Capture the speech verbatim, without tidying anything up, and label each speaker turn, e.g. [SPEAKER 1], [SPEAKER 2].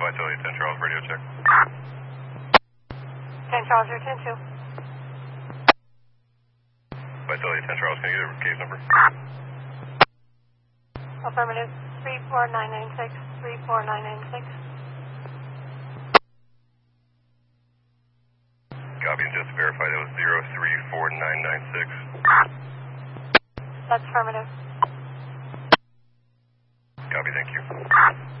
[SPEAKER 1] Vitality ten Charles, radio check.
[SPEAKER 2] ten Charles, you're ten two.
[SPEAKER 1] Vitality ten Charles, can you get a case number?
[SPEAKER 2] Affirmative, three four nine nine six, three four nine nine six.
[SPEAKER 1] Copy, and just to verify that was zero three four nine nine six.
[SPEAKER 2] That's affirmative.
[SPEAKER 1] Copy, thank you.